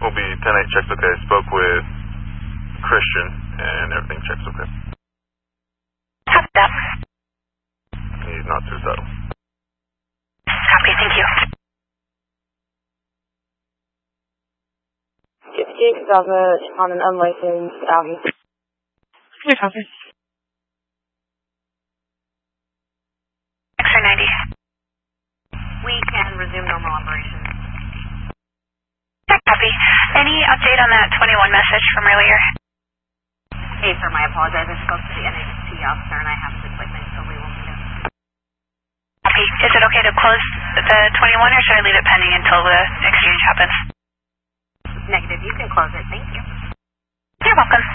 will be 10-8 checks okay. Spoke with Christian, and everything checks okay. Copy that. He's not suicidal. Copy, thank you. 58 on an unlicensed Audi. Hey, copy. X-ray 90. We can resume normal operations. Copy. Any update on that 21 message from earlier? Hey, sir, I apologize. I spoke to the NHT officer and I have his appointment, so we will meet him. Copy. Is it okay to close the 21 or should I leave it pending until the exchange happens? Negative. You can close it. Thank you. You're welcome.